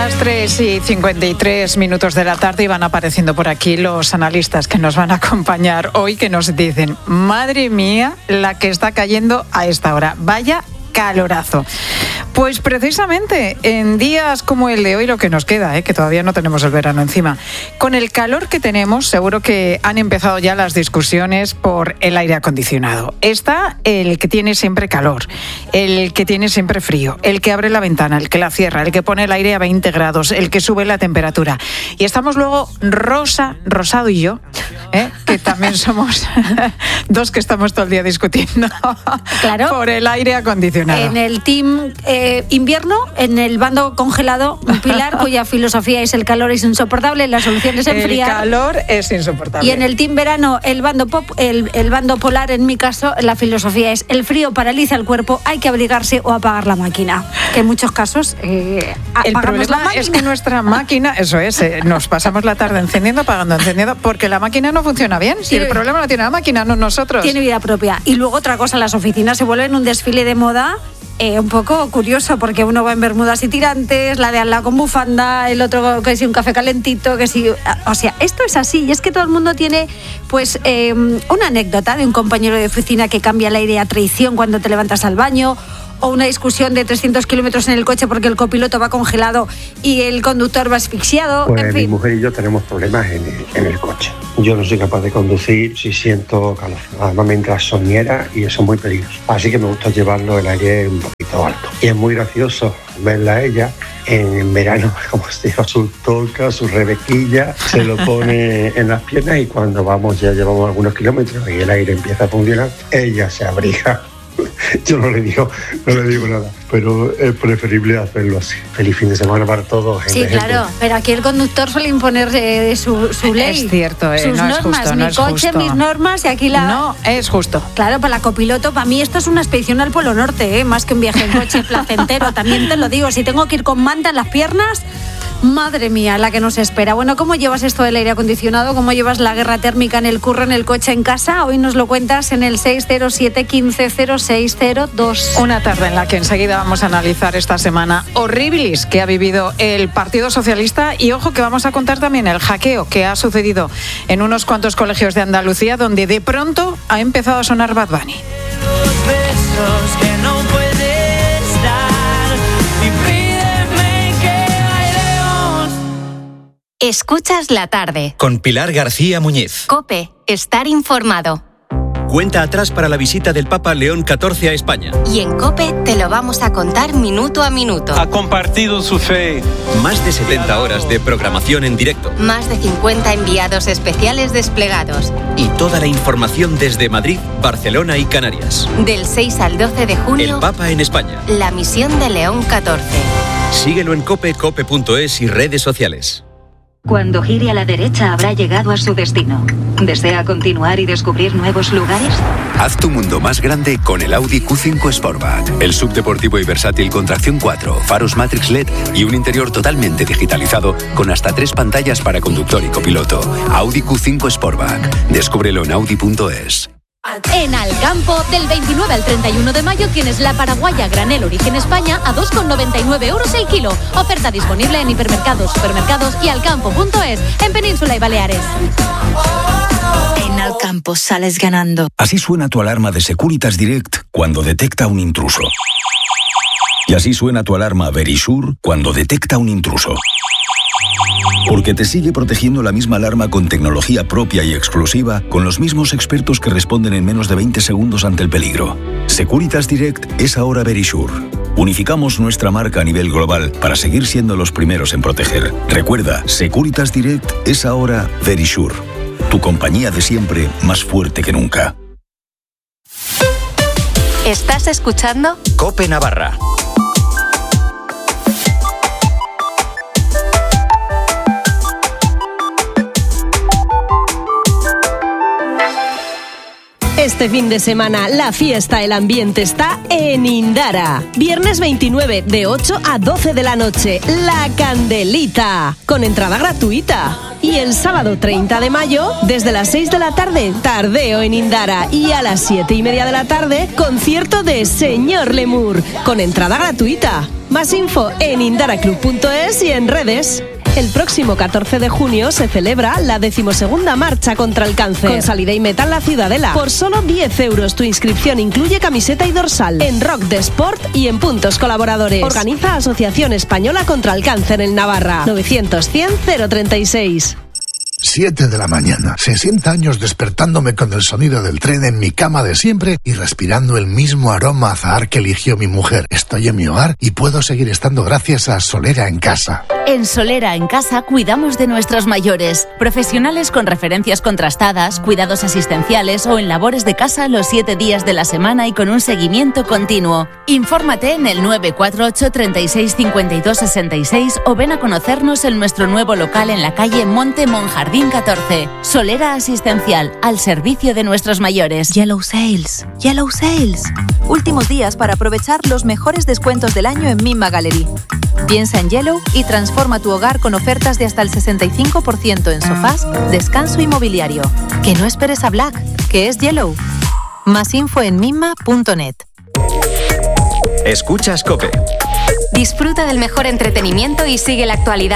las 3:53 de la tarde y van apareciendo por aquí los analistas que nos van a acompañar hoy, que nos dicen: madre mía, la que está cayendo a esta hora. Vaya calorazo. Pues precisamente en días como el de hoy, lo que nos queda, que todavía no tenemos el verano encima, con el calor que tenemos, seguro que han empezado ya las discusiones por el aire acondicionado. Está el que tiene siempre calor, el que tiene siempre frío, el que abre la ventana, el que la cierra, el que pone el aire a 20 grados, el que sube la temperatura. Y estamos luego Rosado y yo, que también somos dos que estamos todo el día discutiendo claro, por el aire acondicionado. En el team invierno, en el bando congelado, Pilar, cuya filosofía es: el calor es insoportable, la solución es enfriar. El calor es insoportable. Y en el team verano, el bando polar, en mi caso, la filosofía es: el frío paraliza el cuerpo, hay que abrigarse o apagar la máquina. Que en muchos casos el problema es que nuestra máquina, eso es, nos pasamos la tarde encendiendo, apagando, encendiendo, porque la máquina no funciona bien. Si el problema lo tiene la máquina, no nosotros. Tiene vida propia. Y luego otra cosa, las oficinas se vuelven un desfile de moda un poco curioso, porque uno va en bermudas y tirantes, la de al lado con bufanda, el otro que si un café calentito, que si... O sea, esto es así, y es que todo el mundo tiene pues una anécdota de un compañero de oficina que cambia el aire a traición cuando te levantas al baño, o una discusión de 300 kilómetros en el coche porque el copiloto va congelado y el conductor va asfixiado. Pues en fin. Mi mujer y yo tenemos problemas en el coche. Yo no soy capaz de conducir si siento calor. Además me entra soñera y eso es muy peligroso. Así que me gusta llevarlo el aire un poquito alto. Y es muy gracioso verla a ella en verano, como se lleva su toca, su rebequilla, se lo pone en las piernas, y cuando ya llevamos algunos kilómetros y el aire empieza a funcionar, ella se abriga. Yo no le digo nada, pero es preferible hacerlo así. Feliz fin de semana para todos. Sí, claro, pero aquí el conductor suele imponer su ley. Es cierto, sus no normas, es justo, mi coche, mis normas, y aquí la... No es justo. Claro, para la copiloto, para mí esto es una expedición al Polo Norte, más que un viaje en coche placentero. También te lo digo, si tengo que ir con manta en las piernas... Madre mía, la que nos espera. Bueno, ¿cómo llevas esto del aire acondicionado? ¿Cómo llevas la guerra térmica en el curro, en el coche, en casa? Hoy nos lo cuentas en el 607 15 0602. Una tarde en la que enseguida vamos a analizar esta semana horribilis que ha vivido el Partido Socialista, y ojo que vamos a contar también el hackeo que ha sucedido en unos cuantos colegios de Andalucía, donde de pronto ha empezado a sonar Bad Bunny. Escuchas la tarde. Con Pilar García Muñiz. COPE, estar informado. Cuenta atrás para la visita del Papa León XIV a España. Y en COPE te lo vamos a contar minuto a minuto. Ha compartido su fe. Más de 70 horas de programación en directo. Más de 50 enviados especiales desplegados. Y toda la información desde Madrid, Barcelona y Canarias. Del 6 al 12 de junio. El Papa en España. La misión de León XIV. Síguelo en COPE, cope.es y redes sociales. Cuando gire a la derecha habrá llegado a su destino. ¿Desea continuar y descubrir nuevos lugares? Haz tu mundo más grande con el Audi Q5 Sportback. El subdeportivo y versátil con tracción 4, faros Matrix LED y un interior totalmente digitalizado con hasta 3 pantallas para conductor y copiloto. Audi Q5 Sportback. Descúbrelo en audi.es. En Alcampo, del 29 al 31 de mayo tienes la paraguaya granel origen España a 2,99 euros el kilo. Oferta disponible en hipermercados, supermercados y alcampo.es, en Península y Baleares. En Alcampo sales ganando. Así suena tu alarma de Securitas Direct cuando detecta un intruso. Y así suena tu alarma Verisure cuando detecta un intruso. Porque te sigue protegiendo la misma alarma con tecnología propia y exclusiva, con los mismos expertos que responden en menos de 20 segundos ante el peligro. Securitas Direct es ahora Verisure. Unificamos nuestra marca a nivel global para seguir siendo los primeros en proteger. Recuerda, Securitas Direct es ahora Verisure. Tu compañía de siempre, más fuerte que nunca. ¿Estás escuchando? COPE Navarra. Este fin de semana la fiesta, el ambiente está en Indara. Viernes 29 de 8 a 12 de la noche, La Candelita, con entrada gratuita. Y el sábado 30 de mayo, desde las 6 de la tarde, tardeo en Indara. Y a las 7:30 de la tarde, concierto de Señor Lemur, con entrada gratuita. Más info en indaraclub.es y en redes. El próximo 14 de junio se celebra la 12ª Marcha contra el Cáncer. Con salida y meta en la Ciudadela. Por solo 10 euros tu inscripción incluye camiseta y dorsal. En Rock de Sport y en puntos colaboradores. Organiza Asociación Española contra el Cáncer en Navarra. 900-100-036. 7 de la mañana, 60 años despertándome con el sonido del tren en mi cama de siempre y respirando el mismo aroma azahar que eligió mi mujer. Estoy en mi hogar y puedo seguir estando gracias a Solera en Casa. En Solera en Casa cuidamos de nuestros mayores. Profesionales con referencias contrastadas, cuidados asistenciales o en labores de casa los 7 días de la semana y con un seguimiento continuo. Infórmate en el 948 36 52 66 o ven a conocernos en nuestro nuevo local en la calle Monte Monjardín 14. Solera Asistencial, al servicio de nuestros mayores. Yellow Sales. Yellow Sales. Últimos días para aprovechar los mejores descuentos del año en Mimma Gallery. Piensa en Yellow y transforma tu hogar con ofertas de hasta el 65% en sofás, descanso y mobiliario. Que no esperes a Black, que es Yellow. Más info en mimma.net. Escuchas COPE. Disfruta del mejor entretenimiento y sigue la actualidad